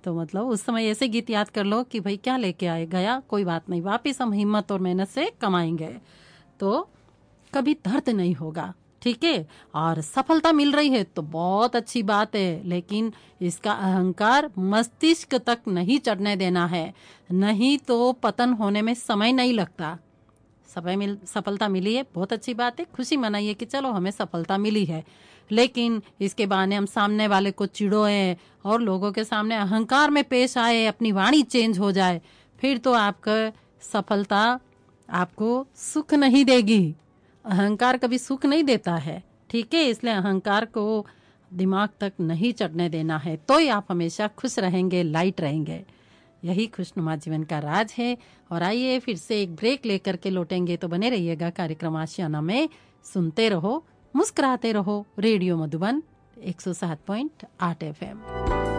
तो मतलब उस समय ऐसे गीत याद कर लो कि भाई क्या लेके आए, गया कोई बात नहीं, वापिस हम हिम्मत और मेहनत से कमाएंगे, तो कभी दर्द नहीं होगा। ठीक है, और सफलता मिल रही है तो बहुत अच्छी बात है, लेकिन इसका अहंकार मस्तिष्क तक नहीं चढ़ने देना है, नहीं तो पतन होने में समय नहीं लगता। सफलता मिली है, बहुत अच्छी बात है, खुशी मनाइए कि चलो हमें सफलता मिली है, लेकिन इसके बहाने हम सामने वाले को चिढ़ोए और लोगों के सामने अहंकार में पेश आए, अपनी वाणी चेंज हो जाए, फिर तो आपका सफलता आपको सुख नहीं देगी। अहंकार कभी सुख नहीं देता है। ठीक है, इसलिए अहंकार को दिमाग तक नहीं चढ़ने देना है, तो ही आप हमेशा खुश रहेंगे, लाइट रहेंगे। यही खुशनुमा जीवन का राज है। और आइए फिर से एक ब्रेक लेकर के लौटेंगे, तो बने रहिएगा कार्यक्रम आशियाना में। सुनते रहो, मुस्कुराते रहो, रेडियो मधुबन 107.8 FM।